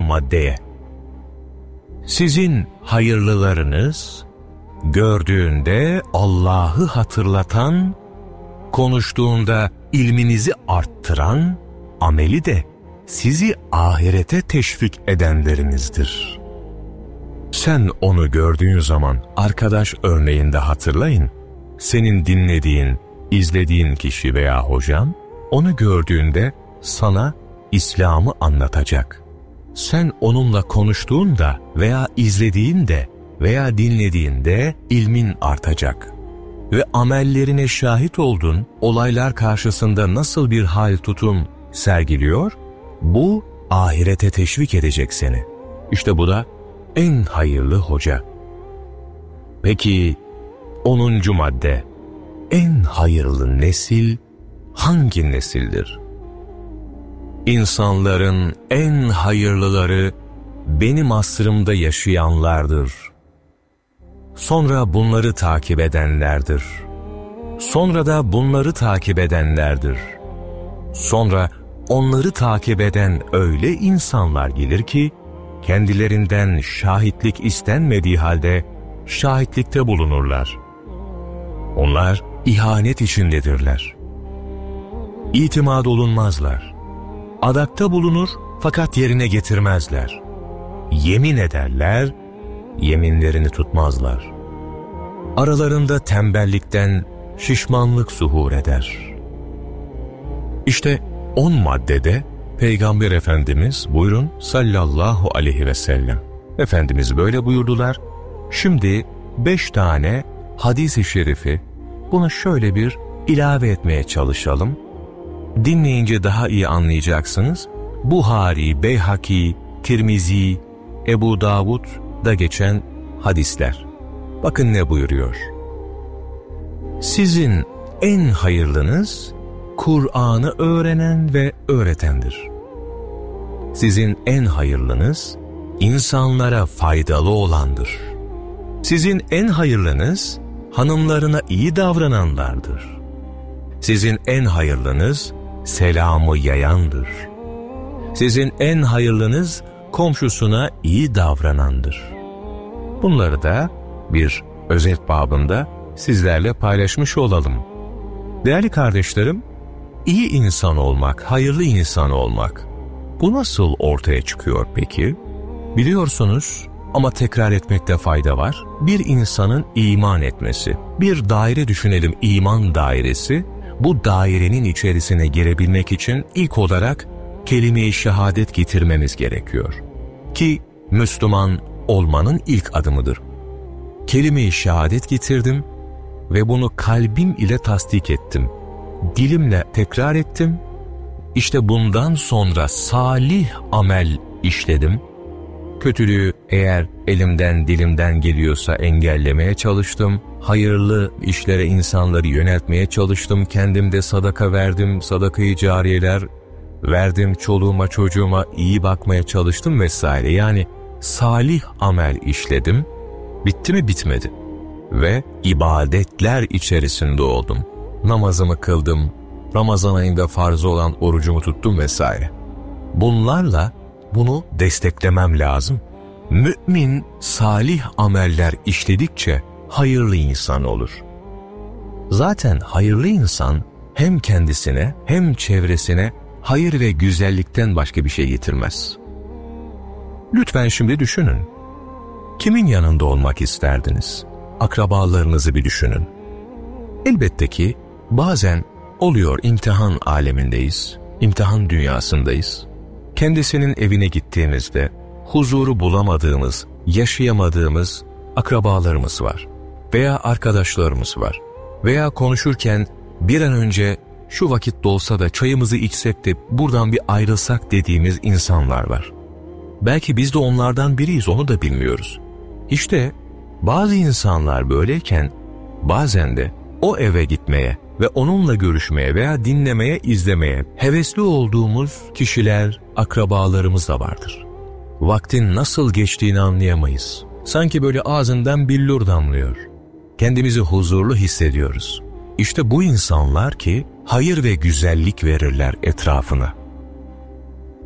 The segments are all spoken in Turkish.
maddeye. Sizin hayırlılarınız, gördüğünde Allah'ı hatırlatan, konuştuğunda ilminizi arttıran, ameli de sizi ahirete teşvik edenlerinizdir. Sen onu gördüğün zaman, arkadaş örneğinde hatırlayın, senin dinlediğin, izlediğin kişi veya hocan, onu gördüğünde sana İslam'ı anlatacak. Sen onunla konuştuğunda veya izlediğinde veya dinlediğinde ilmin artacak. Ve amellerine şahit oldun, olaylar karşısında nasıl bir hal tutum sergiliyor? Bu ahirete teşvik edecek seni. İşte bu da en hayırlı hoca. Peki 10. madde, en hayırlı nesil hangi nesildir? İnsanların en hayırlıları benim asrımda yaşayanlardır. Sonra bunları takip edenlerdir. Sonra da bunları takip edenlerdir. Sonra onları takip eden öyle insanlar gelir ki, kendilerinden şahitlik istenmediği halde şahitlikte bulunurlar. Onlar ihanet içindedirler. İtimat olunmazlar. Adakta bulunur fakat yerine getirmezler. Yemin ederler, yeminlerini tutmazlar. Aralarında tembellikten şişmanlık zuhur eder. İşte 10 maddede Peygamber Efendimiz buyurun sallallahu aleyhi ve sellem. Efendimiz böyle buyurdular. Şimdi 5 tane hadis-i şerifi buna şöyle bir ilave etmeye çalışalım. Dinleyince daha iyi anlayacaksınız. Buhari, Beyhaki, Tirmizi, Ebu Davud'da geçen hadisler. Bakın ne buyuruyor. Sizin en hayırlınız Kur'an'ı öğrenen ve öğretendir. Sizin en hayırlınız insanlara faydalı olandır. Sizin en hayırlınız hanımlarına iyi davrananlardır. Sizin en hayırlınız selamı yayandır. Sizin en hayırlınız komşusuna iyi davranandır. Bunları da bir özet babında sizlerle paylaşmış olalım. Değerli kardeşlerim, iyi insan olmak, hayırlı insan olmak, bu nasıl ortaya çıkıyor peki? Biliyorsunuz ama tekrar etmekte fayda var. Bir insanın iman etmesi, bir daire düşünelim, iman dairesi. Bu dairenin içerisine girebilmek için ilk olarak kelime-i şehadet getirmemiz gerekiyor. Ki Müslüman olmanın ilk adımıdır. Kelime-i şehadet getirdim ve bunu kalbim ile tasdik ettim. Dilimle tekrar ettim. İşte bundan sonra salih amel işledim. Kötülüğü eğer elimden dilimden geliyorsa engellemeye çalıştım. Hayırlı işlere insanları yöneltmeye çalıştım. Kendimde sadaka verdim, sadaka-i cariyeler verdim, çoluğuma çocuğuma iyi bakmaya çalıştım vesaire. Yani salih amel işledim. Bitti mi? Bitmedi. Ve ibadetler içerisinde oldum. Namazımı kıldım, Ramazan ayında farz olan orucumu tuttum vesaire. Bunlarla bunu desteklemem lazım. Mümin salih ameller işledikçe hayırlı insan olur. Zaten hayırlı insan hem kendisine hem çevresine hayır ve güzellikten başka bir şey getirmez. Lütfen şimdi düşünün. Kimin yanında olmak isterdiniz? Akrabalarınızı bir düşünün. Elbette ki bazen oluyor, imtihan alemindeyiz, imtihan dünyasındayız. Kendisinin evine gittiğimizde huzuru bulamadığımız, yaşayamadığımız akrabalarımız var veya arkadaşlarımız var veya konuşurken bir an önce şu vakit dolsa da çayımızı içsek de buradan bir ayrılsak dediğimiz insanlar var. Belki biz de onlardan biriyiz, onu da bilmiyoruz. İşte bazı insanlar böyleyken bazen de o eve gitmeye ve onunla görüşmeye veya dinlemeye, izlemeye hevesli olduğumuz kişiler, akrabalarımız da vardır. Vaktin nasıl geçtiğini anlayamayız. Sanki böyle ağzından billur damlıyor. Kendimizi huzurlu hissediyoruz. İşte bu insanlar ki hayır ve güzellik verirler etrafına.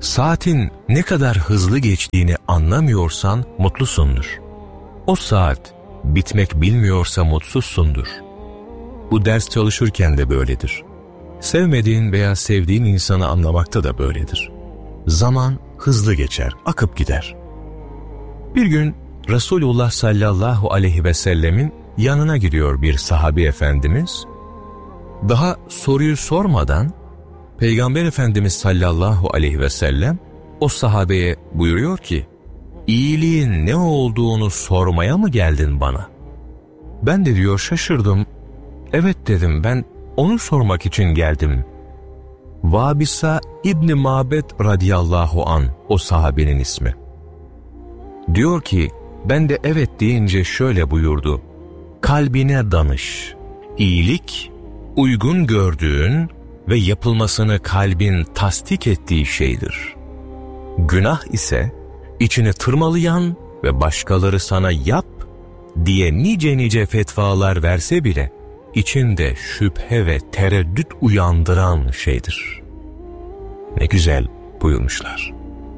Saatin ne kadar hızlı geçtiğini anlamıyorsan mutlusundur. O saat bitmek bilmiyorsa mutsuzsundur. Bu ders çalışırken de böyledir. Sevmediğin veya sevdiğin insanı anlamakta da böyledir. Zaman hızlı geçer, akıp gider. Bir gün Resulullah sallallahu aleyhi ve sellemin yanına gidiyor bir sahabi efendimiz. Daha soruyu sormadan Peygamber Efendimiz sallallahu aleyhi ve sellem o sahabeye buyuruyor ki, İyiliğin ne olduğunu sormaya mı geldin bana? Ben de diyor şaşırdım. Evet dedim, ben onu sormak için geldim. Vabisa İbn Mabed radıyallahu an o sahabenin ismi. Diyor ki ben de evet deyince şöyle buyurdu. Kalbine danış. İyilik uygun gördüğün ve yapılmasını kalbin tasdik ettiği şeydir. Günah ise içini tırmalayan ve başkaları sana yap diye nice fetvalar verse bile içinde şüphe ve tereddüt uyandıran şeydir. Ne güzel buyurmuşlar.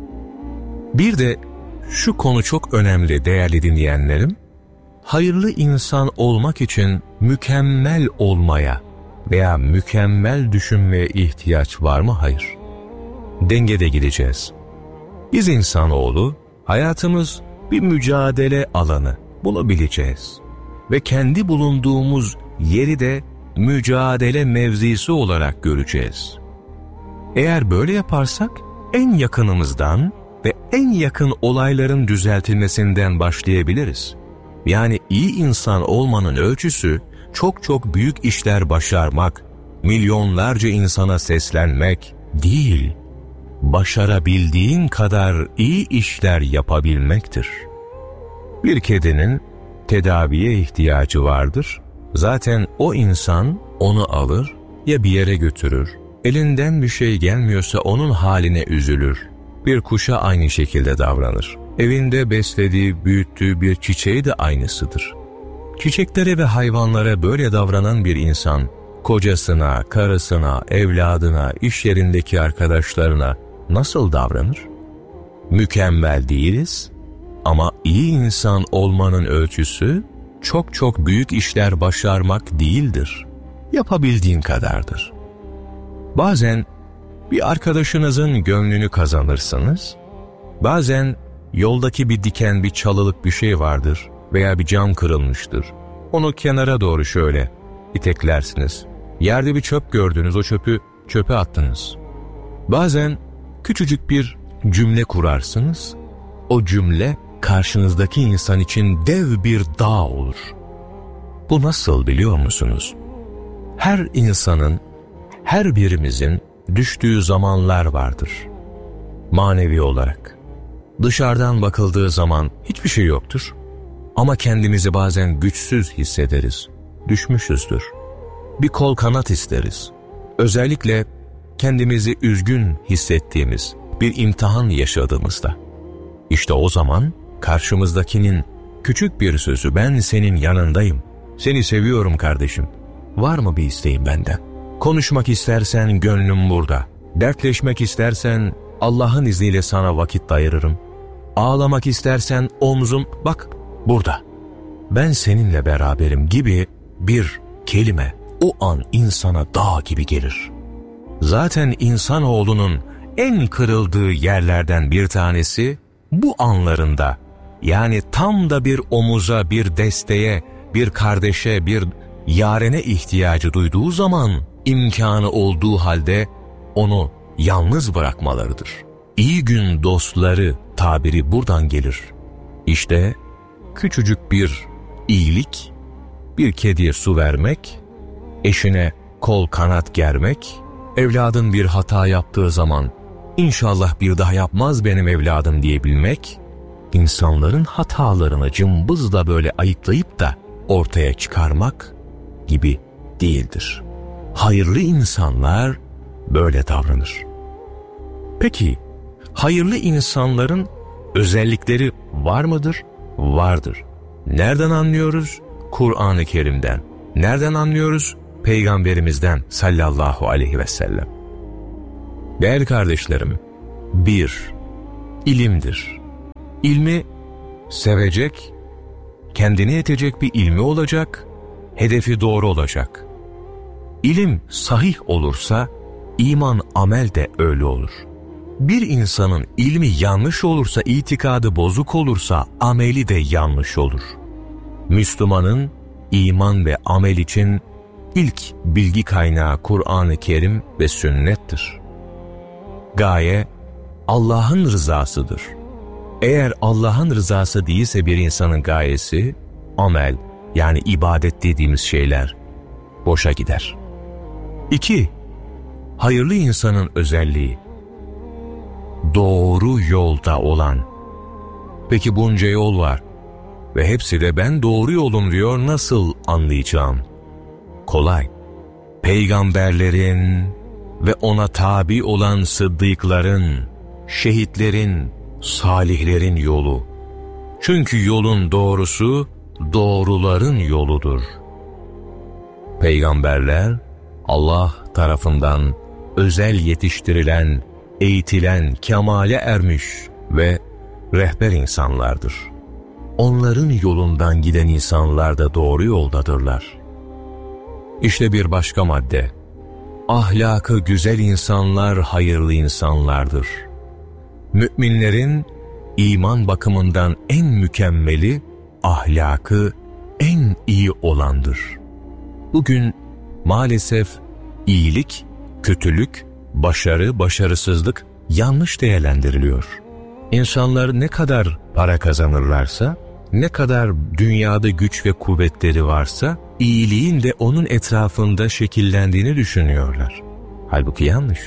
Bir de şu konu çok önemli değerli dinleyenlerim. Hayırlı insan olmak için mükemmel olmaya veya mükemmel düşünmeye ihtiyaç var mı? Hayır. Dengede gideceğiz. Biz insanoğlu, hayatımız bir mücadele alanı, bunu bileceğiz. Ve kendi bulunduğumuz yeri de mücadele mevzisi olarak göreceğiz. Eğer böyle yaparsak en yakınımızdan ve en yakın olayların düzeltilmesinden başlayabiliriz. Yani iyi insan olmanın ölçüsü çok büyük işler başarmak, milyonlarca insana seslenmek değil, başarabildiğin kadar iyi işler yapabilmektir. Bir kedinin tedaviye ihtiyacı vardır. Zaten o insan onu alır, ya bir yere götürür, elinden bir şey gelmiyorsa onun haline üzülür. Bir kuşa aynı şekilde davranır. Evinde beslediği, büyüttüğü bir çiçeği de aynısıdır. Çiçeklere ve hayvanlara böyle davranan bir insan, kocasına, karısına, evladına, iş yerindeki arkadaşlarına nasıl davranır? Mükemmel değiliz ama iyi insan olmanın ölçüsü çok büyük işler başarmak değildir. Yapabildiğin kadardır. Bazen bir arkadaşınızın gönlünü kazanırsınız, bazen yoldaki bir diken, bir çalılık bir şey vardır veya bir cam kırılmıştır. Onu kenara doğru şöyle iteklersiniz. Yerde bir çöp gördünüz, o çöpe attınız. Bazen küçücük bir cümle kurarsınız. O cümle karşınızdaki insan için dev bir dağ olur. Bu nasıl biliyor musunuz? Her insanın, her birimizin düştüğü zamanlar vardır. Manevi olarak. Dışarıdan bakıldığı zaman hiçbir şey yoktur. Ama kendimizi bazen güçsüz hissederiz. Düşmüşüzdür. Bir kol kanat isteriz. Özellikle kendimizi üzgün hissettiğimiz bir imtihan yaşadığımızda. İşte o zaman karşımızdakinin küçük bir sözü, ben senin yanındayım, seni seviyorum kardeşim, var mı bir isteğin benden? Konuşmak istersen gönlüm burada, dertleşmek istersen Allah'ın izniyle sana vakit ayırırım, ağlamak istersen omzum bak burada, ben seninle beraberim gibi bir kelime o an insana dağ gibi gelir. Zaten insanoğlunun en kırıldığı yerlerden bir tanesi bu anlarında, yani tam da bir omuza, bir desteğe, bir kardeşe, bir yarene ihtiyacı duyduğu zaman imkanı olduğu halde onu yalnız bırakmalarıdır. İyi gün dostları tabiri buradan gelir. İşte küçücük bir iyilik, bir kediye su vermek, eşine kol kanat germek, evladın bir hata yaptığı zaman İnşallah bir daha yapmaz benim evladım diyebilmek, insanların hatalarını cımbızla böyle ayıklayıp da ortaya çıkarmak gibi değildir. Hayırlı insanlar böyle davranır. Peki, hayırlı insanların özellikleri var mıdır? Vardır. Nereden anlıyoruz? Kur'an-ı Kerim'den. Nereden anlıyoruz? Peygamberimizden sallallahu aleyhi ve sellem. Değerli kardeşlerim, Bir, ilimdir. İlmi sevecek, kendine yetecek bir ilmi olacak, hedefi doğru olacak. İlim sahih olursa, iman, amel de öyle olur. Bir insanın ilmi yanlış olursa, itikadı bozuk olursa, ameli de yanlış olur. Müslümanın iman ve amel için ilk bilgi kaynağı Kur'an-ı Kerim ve sünnettir. Gaye Allah'ın rızasıdır. Eğer Allah'ın rızası değilse bir insanın gayesi, amel yani ibadet dediğimiz şeyler boşa gider. 2. Hayırlı insanın özelliği, doğru yolda olan. Peki bunca yol var ve hepsi de ben doğru yolum diyor, nasıl anlayacağım? Kolay. Peygamberlerin ve ona tabi olan sıddıkların, şehitlerin, salihlerin yolu. Çünkü yolun doğrusu doğruların yoludur. Peygamberler Allah tarafından özel yetiştirilen, eğitilen, kemale ermiş ve rehber insanlardır. Onların yolundan giden insanlar da doğru yoldadırlar. İşte bir başka madde. Ahlakı güzel insanlar hayırlı insanlardır. Müminlerin iman bakımından en mükemmeli, ahlakı en iyi olandır. Bugün maalesef iyilik, kötülük, başarı, başarısızlık yanlış değerlendiriliyor. İnsanlar ne kadar para kazanırlarsa, ne kadar dünyada güç ve kuvvetleri varsa, iyiliğin de onun etrafında şekillendiğini düşünüyorlar. Halbuki yanlış.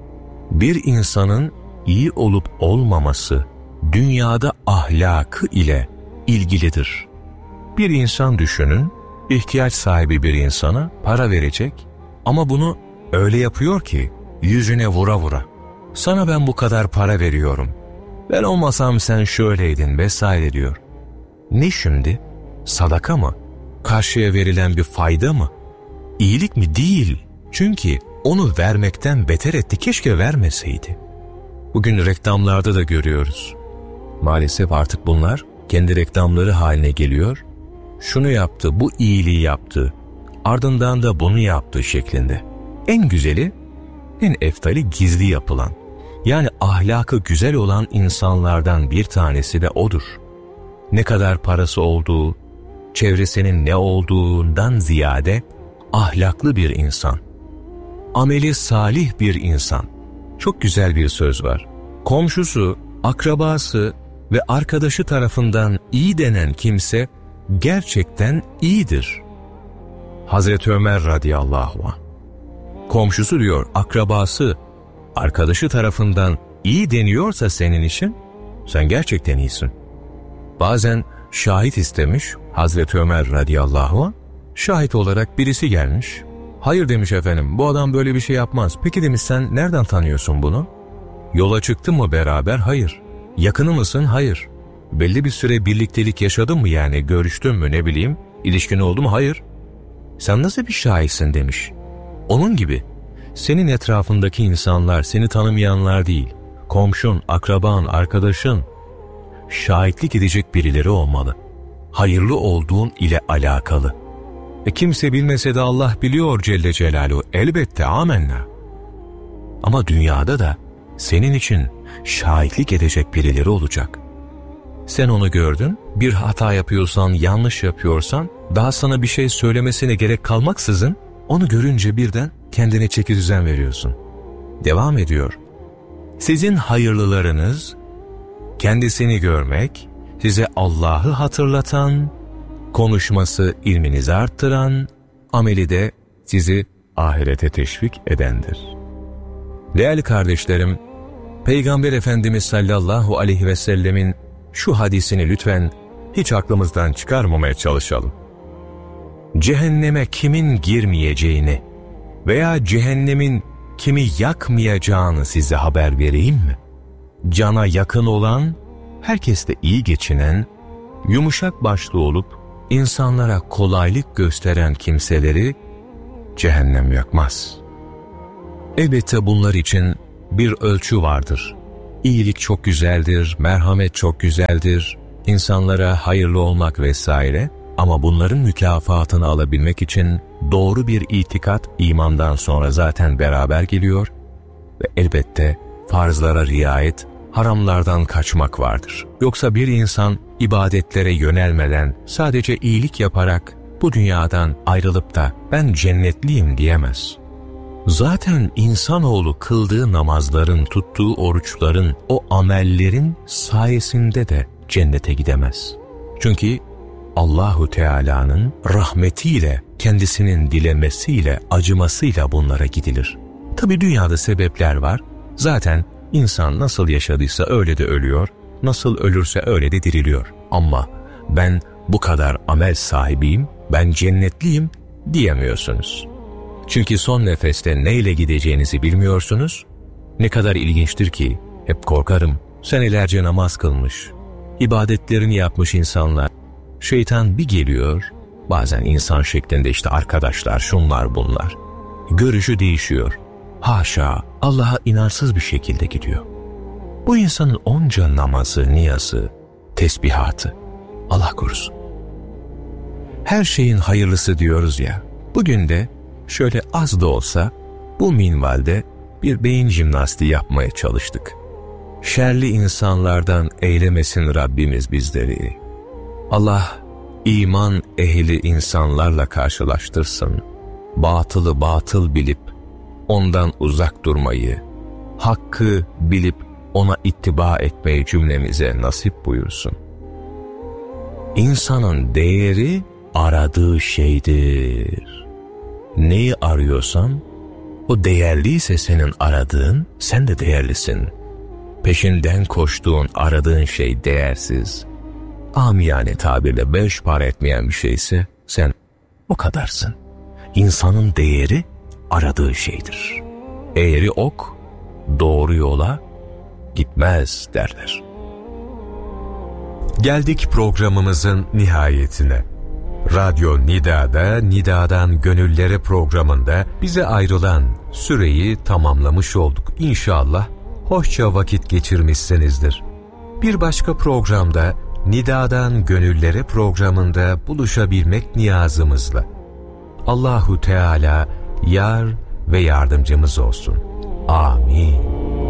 Bir insanın iyi olup olmaması, dünyada ahlakı ile ilgilidir. Bir insan düşünün, ihtiyaç sahibi bir insana para verecek ama bunu öyle yapıyor ki, yüzüne vura vura. Sana ben bu kadar para veriyorum, ben olmasam sen şöyleydin vesaire diyor. Ne şimdi? Sadaka mı? Karşıya verilen bir fayda mı? İyilik mi? Değil. Çünkü onu vermekten beter etti. Keşke vermeseydi. Bugün reklamlarda da görüyoruz. Maalesef artık bunlar kendi reklamları haline geliyor. Şunu yaptı, bu iyiliği yaptı, ardından da bunu yaptı şeklinde. En güzeli, en eftali gizli yapılan. Yani ahlakı güzel olan insanlardan bir tanesi de odur. Ne kadar parası olduğu, çevresinin ne olduğundan ziyade ahlaklı bir insan. Ameli salih bir insan. Çok güzel bir söz var. Komşusu, akrabası ve arkadaşı tarafından iyi denen kimse gerçekten iyidir. Hazreti Ömer radıyallahu anh. Komşusu diyor, akrabası, arkadaşı tarafından iyi deniyorsa senin için, sen gerçekten iyisin. Bazen şahit istemiş Hazreti Ömer radıyallahu anh, şahit olarak birisi gelmiş. Hayır demiş efendim, bu adam böyle bir şey yapmaz. Peki demiş, sen nereden tanıyorsun bunu? Yola çıktın mı beraber? Hayır. Yakını mısın? Hayır. Belli bir süre birliktelik yaşadın mı yani? Görüştün mü, ne bileyim? İlişkin oldu mu? Hayır. Sen nasıl bir şahitsin demiş. Onun gibi senin etrafındaki insanlar, seni tanımayanlar değil, komşun, akraban, arkadaşın, şahitlik edecek birileri olmalı. Hayırlı olduğun ile alakalı. Kimse bilmese de Allah biliyor Celle Celaluhu. Elbette, amenna. Ama dünyada da senin için şahitlik edecek birileri olacak. Sen onu gördün, bir hata yapıyorsan, yanlış yapıyorsan, daha sana bir şey söylemesine gerek kalmaksızın, onu görünce birden kendine çekidüzen veriyorsun. Devam ediyor. Sizin hayırlılarınız, kendisini görmek, size Allah'ı hatırlatan, konuşması ilminizi arttıran, ameli de sizi ahirete teşvik edendir. Değerli kardeşlerim, Peygamber Efendimiz sallallahu aleyhi ve sellemin şu hadisini lütfen hiç aklımızdan çıkarmamaya çalışalım. Cehenneme kimin girmeyeceğini veya cehennemin kimi yakmayacağını size haber vereyim mi? Cana yakın olan, herkesle iyi geçinen, yumuşak başlı olup insanlara kolaylık gösteren kimseleri cehennem yakmaz. Elbette bunlar için bir ölçü vardır. İyilik çok güzeldir, merhamet çok güzeldir, insanlara hayırlı olmak vesaire. Ama bunların mükafatını alabilmek için doğru bir itikat imandan sonra zaten beraber geliyor ve elbette farzlara riayet, haramlardan kaçmak vardır. Yoksa bir insan ibadetlere yönelmeden sadece iyilik yaparak bu dünyadan ayrılıp da ben cennetliyim diyemez. Zaten insanoğlu kıldığı namazların, tuttuğu oruçların, o amellerin sayesinde de cennete gidemez. Çünkü Allahu Teala'nın rahmetiyle, kendisinin dilemesiyle, acımasıyla bunlara gidilir. Tabi dünyada sebepler var. Zaten insan nasıl yaşadıysa öyle de ölüyor, nasıl ölürse öyle de diriliyor. Ama ben bu kadar amel sahibiyim, ben cennetliyim diyemiyorsunuz. Çünkü son nefeste neyle gideceğinizi bilmiyorsunuz. Ne kadar ilginçtir ki, hep korkarım, senelerce namaz kılmış, ibadetlerini yapmış insanlar, şeytan bir geliyor, bazen insan şeklinde işte arkadaşlar, şunlar bunlar, görüşü değişiyor. Haşa, Allah'a inansız bir şekilde gidiyor. Bu insanın onca namazı, niyazı, tesbihatı, Allah korusun. Her şeyin hayırlısı diyoruz ya, bugün de şöyle az da olsa bu minvalde bir beyin jimnastiği yapmaya çalıştık. Şerli insanlardan eylemesin Rabbimiz bizleri. Allah iman ehli insanlarla karşılaştırsın. Batılı batıl bilip ondan uzak durmayı, hakkı bilip ona ittiba etmeyi cümlemize nasip buyursun. İnsanın değeri aradığı şeydir. Neyi arıyorsan, o değerliyse senin aradığın, sen de değerlisin. Peşinden koştuğun, aradığın şey değersiz, amiyane tabirle beş para etmeyen bir şeyse, sen o kadarsın. İnsanın değeri aradığı şeydir. Eğri ok, doğru yola gitmez derler. Geldik programımızın nihayetine. Radyo Nida'da, Nida'dan Gönüllere programında bize ayrılan süreyi tamamlamış olduk. İnşallah hoşça vakit geçirmişsinizdir. Bir başka programda Nida'dan Gönüllere programında buluşabilmek niyazımızla. Allahu Teala yar ve yardımcımız olsun. Amin.